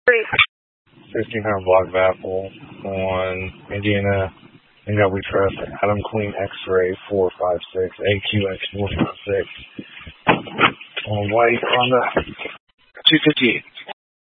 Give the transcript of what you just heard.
1600 block of Apple on Indiana. And we trust Adam Queen X-Ray 456, AQX 456. On white on the 258.